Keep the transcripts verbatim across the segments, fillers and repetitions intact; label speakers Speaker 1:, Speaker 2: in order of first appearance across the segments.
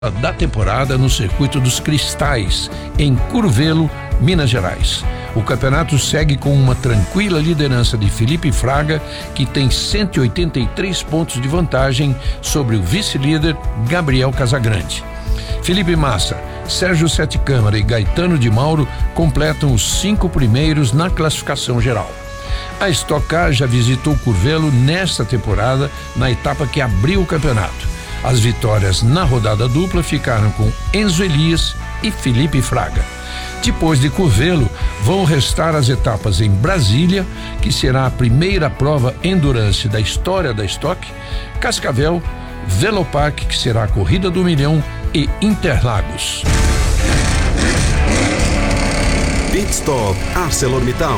Speaker 1: da temporada no Circuito dos Cristais, em Curvelo, Minas Gerais. O campeonato segue com uma tranquila liderança de Felipe Fraga, que tem cento e oitenta e três pontos de vantagem sobre o vice-líder Gabriel Casagrande. Felipe Massa, Sérgio Sete Câmara e Gaetano de Mauro completam os cinco primeiros na classificação geral. A Stock Car já visitou Curvelo nesta temporada, na etapa que abriu o campeonato. As vitórias na rodada dupla ficaram com Enzo Elias e Felipe Fraga. Depois de Curvelo, vão restar as etapas em Brasília, que será a primeira prova endurance da história da Stock, Cascavel, Velopark, que será a Corrida do Milhão, e Interlagos.
Speaker 2: Pit Stop ArcelorMittal.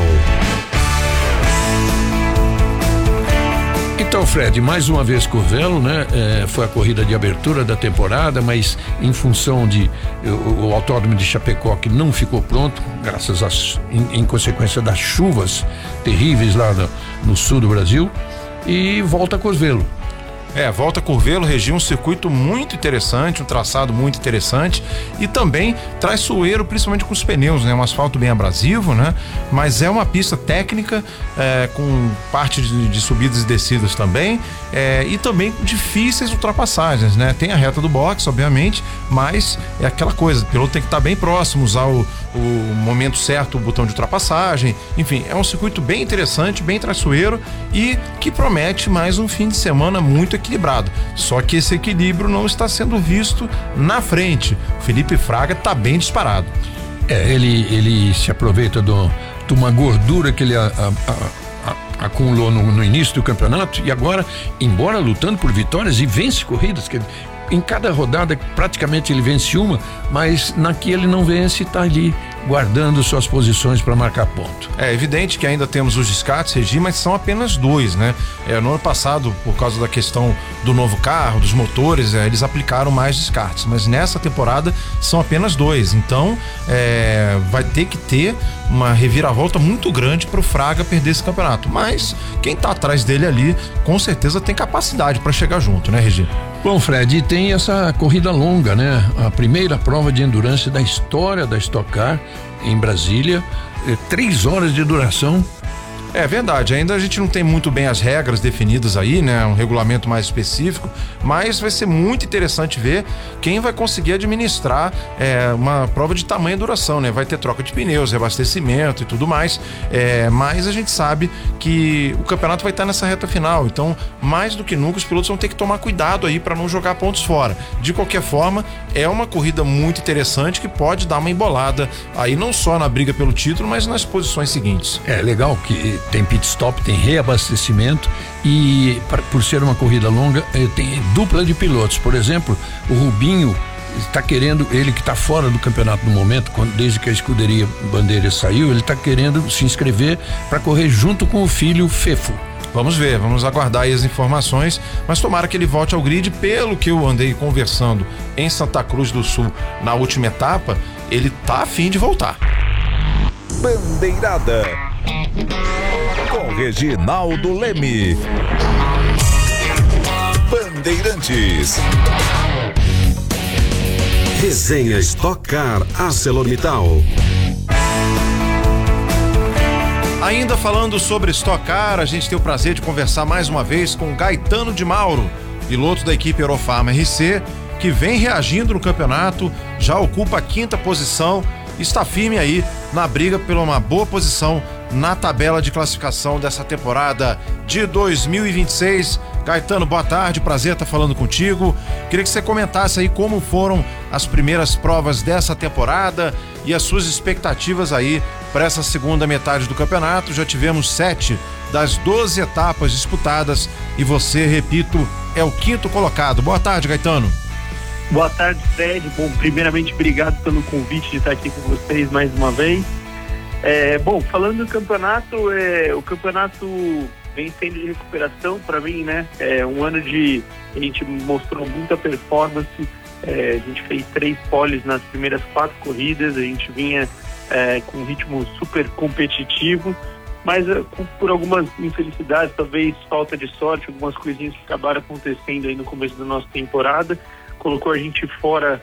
Speaker 1: Então, Fred, mais uma vez Curvelo, né? É, foi a corrida de abertura da temporada, mas em função de o, o autódromo de Chapecó, que não ficou pronto, graças às, em, em consequência das chuvas terríveis lá no, no sul do Brasil, e volta a Curvelo.
Speaker 3: É, volta a Curvelo, região, um circuito muito interessante, um traçado muito interessante e também traiçoeiro, principalmente com os pneus, né? Um asfalto bem abrasivo, né? Mas é uma pista técnica, é, com parte de, de subidas e descidas também, é, e também difíceis ultrapassagens, né? Tem a reta do box, obviamente, mas é aquela coisa, o piloto tem que estar bem próximo, usar o, o momento certo, o botão de ultrapassagem, enfim, é um circuito bem interessante, bem traiçoeiro e que promete mais um fim de semana muito equilibrado. Só que esse equilíbrio não está sendo visto na frente. O Felipe Fraga está bem disparado.
Speaker 1: É, ele, ele se aproveita do, de uma gordura que ele a, a, a, acumulou no, no início do campeonato e agora, embora lutando por vitórias, e vence corridas, que em cada rodada praticamente ele vence uma, mas na que ele não vence está ali guardando suas posições para marcar ponto.
Speaker 3: É evidente que ainda temos os descartes, Regi, mas são apenas dois, né? É, no ano passado, por causa da questão do novo carro, dos motores, é, eles aplicaram mais descartes, mas nessa temporada são apenas dois. Então, é, vai ter que ter uma reviravolta muito grande para o Fraga perder esse campeonato. Mas quem está atrás dele ali, com certeza tem capacidade para chegar junto, né, Regi?
Speaker 1: Bom, Fred, e tem essa corrida longa, né? A primeira prova de endurance da história da Stock Car em Brasília, é, três horas de duração.
Speaker 3: É verdade, ainda a gente não tem muito bem as regras definidas aí, né? Um regulamento mais específico, mas vai ser muito interessante ver quem vai conseguir administrar é, uma prova de tamanha duração, né? Vai ter troca de pneus, reabastecimento e tudo mais, é, mas a gente sabe que o campeonato vai estar nessa reta final, então mais do que nunca os pilotos vão ter que tomar cuidado aí para não jogar pontos fora. De qualquer forma, é uma corrida muito interessante que pode dar uma embolada aí não só na briga pelo título, mas nas posições seguintes.
Speaker 1: É legal que tem pit stop, tem reabastecimento e pra, por ser uma corrida longa, tem dupla de pilotos. Por exemplo, o Rubinho está querendo, ele que está fora do campeonato no momento, quando, desde que a escuderia Bandeira saiu, ele está querendo se inscrever para correr junto com o filho Fefo.
Speaker 3: Vamos ver, vamos aguardar aí as informações, mas tomara que ele volte ao grid. Pelo que eu andei conversando em Santa Cruz do Sul na última etapa, ele tá a fim de voltar.
Speaker 2: Bandeirada com Reginaldo Leme. Bandeirantes. Resenha Stock Car ArcelorMittal.
Speaker 3: Ainda falando sobre Stock Car, a gente tem o prazer de conversar mais uma vez com Gaetano de Mauro, piloto da equipe Eurofarma R C, que vem reagindo no campeonato, já ocupa a quinta posição, está firme aí na briga por uma boa posição na tabela de classificação dessa temporada de dois mil e vinte e seis. Gaetano, boa tarde, prazer estar falando contigo. Queria que você comentasse aí como foram as primeiras provas dessa temporada e as suas expectativas aí para essa segunda metade do campeonato. Já tivemos sete das doze etapas disputadas e você, repito, é o quinto colocado. Boa tarde, Gaetano.
Speaker 4: Boa tarde, Fred. Bom, primeiramente, obrigado pelo convite de estar aqui com vocês mais uma vez. É, bom, falando do campeonato, é, o campeonato vem sendo de recuperação para mim, né? É um ano de... A gente mostrou muita performance, é, a gente fez três poles nas primeiras quatro corridas, a gente vinha é, com um ritmo super competitivo, mas é, por algumas infelicidades, talvez falta de sorte, algumas coisinhas que acabaram acontecendo aí no começo da nossa temporada, colocou a gente fora